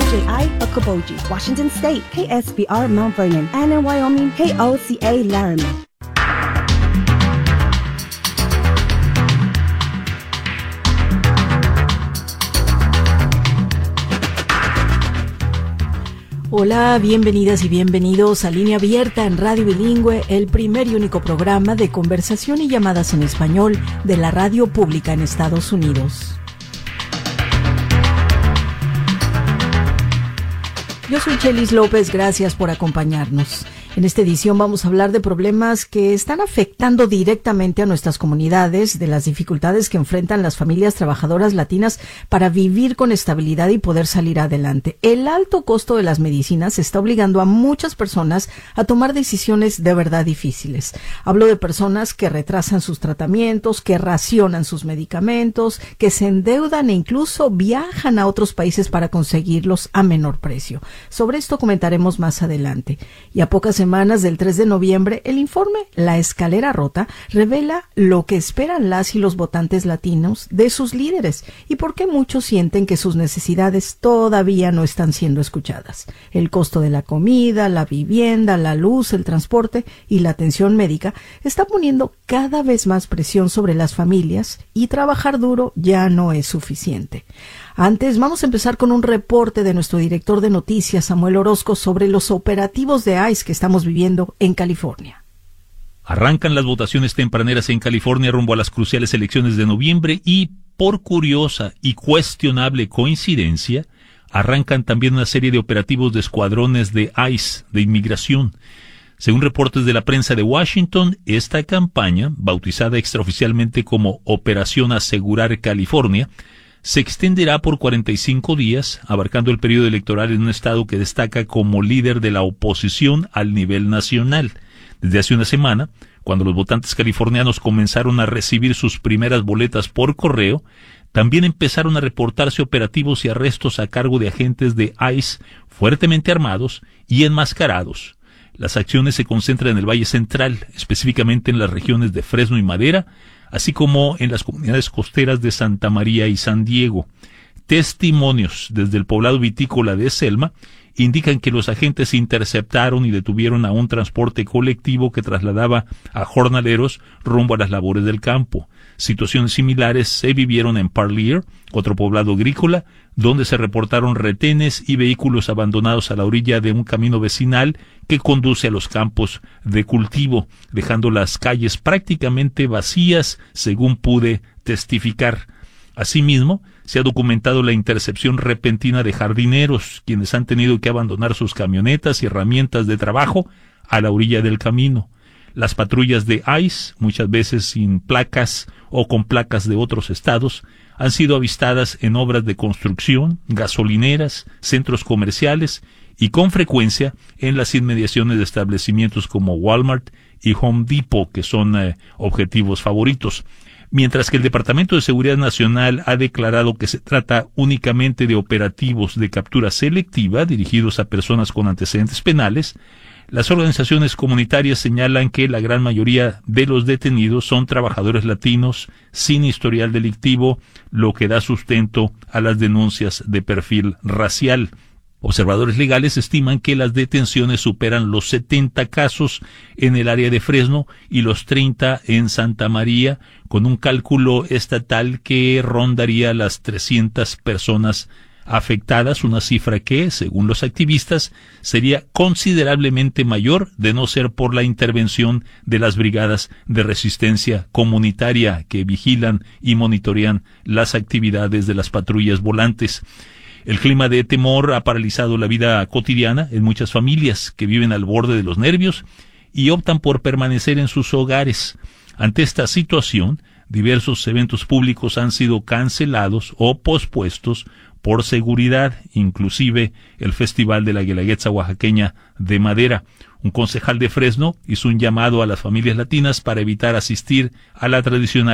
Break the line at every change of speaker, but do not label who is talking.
KJI Okoboji, Washington State, KSBR Mount Vernon, and in Wyoming, KOCA Laramie.
Hola, bienvenidas y bienvenidos a Línea Abierta en Radio Bilingüe, el primer y único programa de conversación y llamadas en español de la radio pública en Estados Unidos. Yo soy Chelis López, gracias por acompañarnos. En esta edición vamos a hablar de problemas que están afectando directamente a nuestras comunidades, de las dificultades que enfrentan las familias trabajadoras latinas para vivir con estabilidad y poder salir adelante. El alto costo de las medicinas está obligando a muchas personas a tomar decisiones de verdad difíciles. Hablo de personas que retrasan sus tratamientos, que racionan sus medicamentos, que se endeudan e incluso viajan a otros países para conseguirlos a menor precio. Sobre esto comentaremos más adelante. Y a pocas semanas del 3 de noviembre, el informe La Escalera Rota revela lo que esperan las y los votantes latinos de sus líderes y por qué muchos sienten que sus necesidades todavía no están siendo escuchadas. El costo de la comida, la vivienda, la luz, el transporte y la atención médica está poniendo cada vez más presión sobre las familias y trabajar duro ya no es suficiente. Antes, vamos a empezar con un reporte de nuestro director de noticias, Samuel Orozco, sobre los operativos de ICE que estamos viviendo en California.
Arrancan las votaciones tempraneras en California rumbo a las cruciales elecciones de noviembre y, por curiosa y cuestionable coincidencia, arrancan también una serie de operativos de escuadrones de ICE, de inmigración. Según reportes de la prensa de Washington, esta campaña, bautizada extraoficialmente como Operación Asegurar California, se extenderá por 45 días, abarcando el periodo electoral en un estado que destaca como líder de la oposición al nivel nacional. Desde hace una semana, cuando los votantes californianos comenzaron a recibir sus primeras boletas por correo, también empezaron a reportarse operativos y arrestos a cargo de agentes de ICE fuertemente armados y enmascarados. Las acciones se concentran en el Valle Central, específicamente en las regiones de Fresno y Madera, así como en las comunidades costeras de Santa María y San Diego. Testimonios desde el poblado vitícola de Selma indican que los agentes interceptaron y detuvieron a un transporte colectivo que trasladaba a jornaleros rumbo a las labores del campo. Situaciones similares se vivieron en Parlier, otro poblado agrícola, donde se reportaron retenes y vehículos abandonados a la orilla de un camino vecinal que conduce a los campos de cultivo, dejando las calles prácticamente vacías, según pude testificar. Asimismo, se ha documentado la intercepción repentina de jardineros, quienes han tenido que abandonar sus camionetas y herramientas de trabajo a la orilla del camino. Las patrullas de ICE, muchas veces sin placas o con placas de otros estados, han sido avistadas en obras de construcción, gasolineras, centros comerciales y con frecuencia en las inmediaciones de establecimientos como Walmart y Home Depot, que son objetivos favoritos. Mientras que el Departamento de Seguridad Nacional ha declarado que se trata únicamente de operativos de captura selectiva dirigidos a personas con antecedentes penales, las organizaciones comunitarias señalan que la gran mayoría de los detenidos son trabajadores latinos sin historial delictivo, lo que da sustento a las denuncias de perfil racial. Observadores legales estiman que las detenciones superan los 70 casos en el área de Fresno y los 30 en Santa María, con un cálculo estatal que rondaría las 300 personas afectadas, una cifra que, según los activistas, sería considerablemente mayor de no ser por la intervención de las brigadas de resistencia comunitaria que vigilan y monitorean las actividades de las patrullas volantes. El clima de temor ha paralizado la vida cotidiana en muchas familias que viven al borde de los nervios y optan por permanecer en sus hogares. Ante esta situación, diversos eventos públicos han sido cancelados o pospuestos por seguridad, inclusive el Festival de la Guelaguetza Oaxaqueña de Madera. Un concejal de Fresno hizo un llamado a las familias latinas para evitar asistir a la tradicional